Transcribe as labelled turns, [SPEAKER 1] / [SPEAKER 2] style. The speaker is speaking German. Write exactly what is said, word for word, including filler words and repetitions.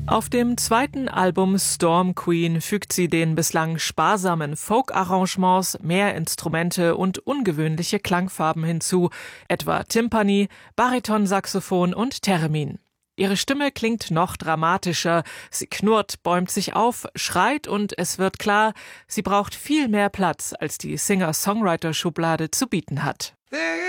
[SPEAKER 1] Auf dem zweiten Album Storm Queen fügt sie den bislang sparsamen Folk-Arrangements mehr Instrumente und ungewöhnliche Klangfarben hinzu, etwa Timpani, Baritonsaxophon und Theremin. Ihre Stimme klingt noch dramatischer, sie knurrt, bäumt sich auf, schreit und es wird klar, sie braucht viel mehr Platz, als die Singer-Songwriter-Schublade zu bieten hat.